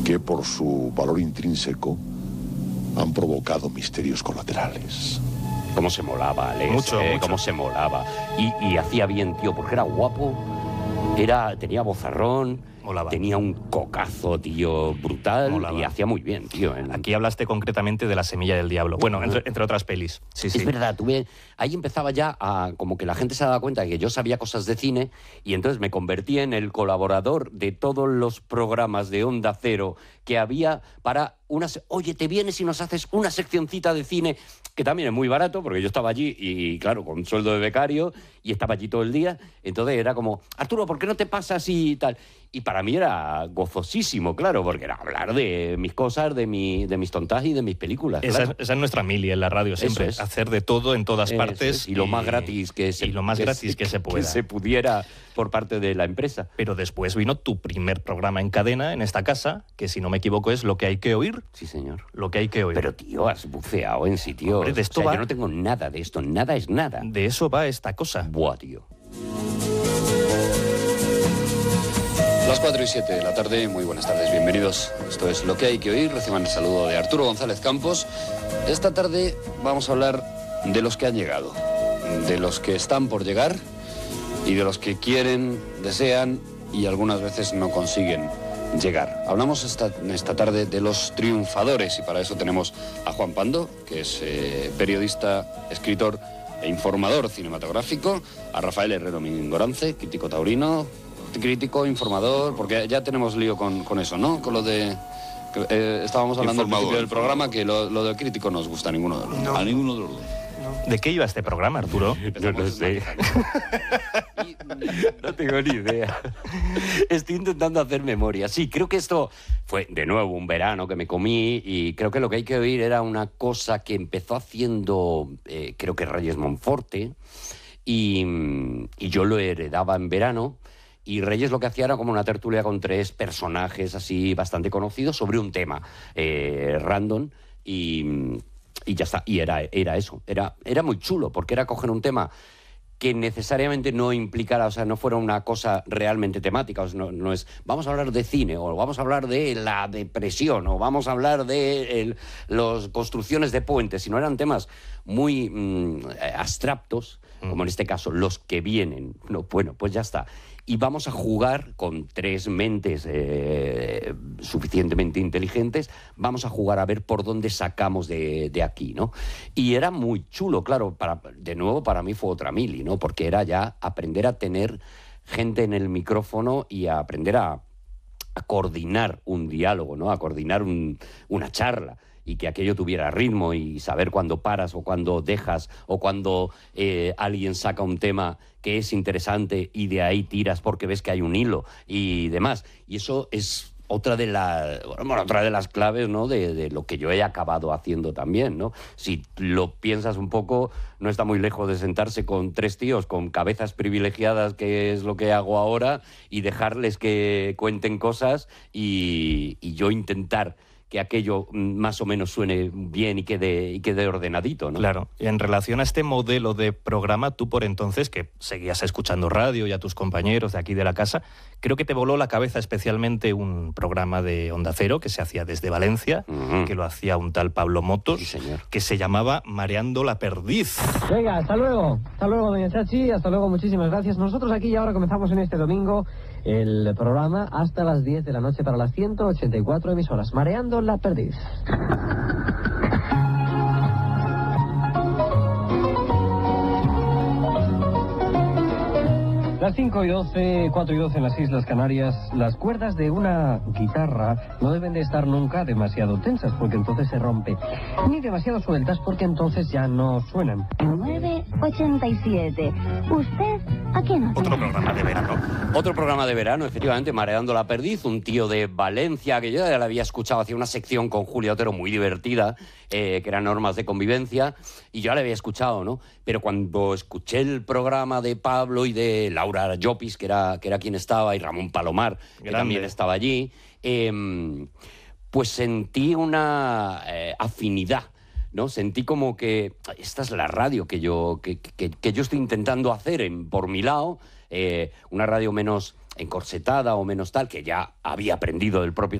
que por su valor intrínseco han provocado misterios colaterales. Cómo se molaba, Alex. Mucho. Cómo se molaba. Y hacía bien, tío, porque era guapo, tenía vozarrón, molaba. Tenía un cocazo, tío, brutal. Molaba. Y hacía muy bien, tío. Aquí hablaste concretamente de La semilla del diablo. Bueno, entre otras pelis. Sí, es verdad, ahí empezaba ya a como que la gente se daba cuenta de que yo sabía cosas de cine y entonces me convertí en el colaborador de todos los programas de Onda Cero que había para oye, ¿te vienes y nos haces una seccioncita de cine? Que también es muy barato, porque yo estaba allí y, claro, con sueldo de becario y estaba allí todo el día. Entonces era como, Arturo, ¿por qué no te pasas y tal? Y para mí era gozosísimo, claro, porque era hablar de mis cosas, de mis tontas y de mis películas. Esa es nuestra mili en la radio siempre. Eso es. Hacer de todo en todas partes. Y lo más gratis que se pueda. Que se pudiera por parte de la empresa. Pero después vino tu primer programa en cadena en esta casa, que si no me equivoco es Lo que hay que oír. Sí, señor. Lo que hay que oír. Pero, tío, has buceado en sí, tío. Hombre, de esto yo no tengo nada de esto. Nada es nada. De eso va esta cosa. Buah, tío. Las 4:07 de la tarde, muy buenas tardes, bienvenidos. Esto es Lo que hay que oír. Reciban el saludo de Arturo González Campos. Esta tarde vamos a hablar de los que han llegado, de los que están por llegar y de los que quieren, desean y algunas veces no consiguen llegar. Hablamos esta tarde de los triunfadores y para eso tenemos a Juan Pando, que es periodista, escritor e informador cinematográfico, a Rafael Herrero Mingorance, crítico taurino, crítico, informador, porque ya tenemos lío con eso, ¿no? Con lo de... estábamos hablando al principio del programa que lo de crítico no nos gusta a ninguno de los dos. No. A ninguno de los dos. ¿De qué iba este programa, Arturo? No lo sé. No tengo ni idea. Estoy intentando hacer memoria. Sí, creo que esto fue de nuevo un verano que me comí y creo que Lo que hay que oír era una cosa que empezó haciendo, creo que Reyes Monforte, y yo lo heredaba en verano. Y Reyes lo que hacía era como una tertulia con 3 personajes así bastante conocidos sobre un tema random y ya está. Y era eso. Era muy chulo porque era coger un tema que necesariamente no implicara, o sea, no fuera una cosa realmente temática. O sea, no es vamos a hablar de cine o vamos a hablar de la depresión o vamos a hablar de las construcciones de puentes, sino eran temas muy abstractos, como en este caso los que vienen. No, bueno, pues ya está. Y vamos a jugar con 3 mentes suficientemente inteligentes, vamos a jugar a ver por dónde sacamos de aquí, ¿no? Y era muy chulo, claro, de nuevo para mí fue otra mili, ¿no? Porque era ya aprender a tener gente en el micrófono y a aprender a coordinar un diálogo, ¿no? A coordinar una charla. Y que aquello tuviera ritmo y saber cuándo paras o cuándo dejas o cuando alguien saca un tema que es interesante y de ahí tiras porque ves que hay un hilo y demás. Y eso es otra de las claves, ¿no? de lo que yo he acabado haciendo también, ¿no? Si lo piensas un poco, no está muy lejos de sentarse con 3 tíos con cabezas privilegiadas, que es lo que hago ahora, y dejarles que cuenten cosas y yo intentar que aquello más o menos suene bien y quede ordenadito, ¿no? Claro. Y en relación a este modelo de programa, tú por entonces, que seguías escuchando radio y a tus compañeros de aquí de la casa, creo que te voló la cabeza especialmente un programa de Onda Cero que se hacía desde Valencia, que lo hacía un tal Pablo Motos, sí, señor, que se llamaba Mareando la Perdiz. Venga, hasta luego, doña Chachi, hasta luego, muchísimas gracias. Nosotros aquí y ahora comenzamos en este domingo el programa hasta las 10 de la noche para las 184 emisoras. Mareando la Perdiz. Las 5:12, 4:12 en las Islas Canarias, las cuerdas de una guitarra no deben de estar nunca demasiado tensas, porque entonces se rompe, ni demasiado sueltas, porque entonces ya no suenan. 9:87. ¿Usted a quién hace? Otro programa de verano. Otro programa de verano, efectivamente, Mareando la Perdiz, un tío de Valencia, que yo ya la había escuchado, hacía una sección con Julio Otero muy divertida, que eran normas de convivencia, y yo ya la había escuchado, ¿no? Pero cuando escuché el programa de Pablo y de Laura Llopis, que era quien estaba, y Ramón Palomar, que también estaba allí, pues sentí una afinidad, ¿no? Sentí como que esta es la radio que yo estoy intentando hacer por mi lado, una radio menos encorsetada o menos tal, que ya había aprendido del propio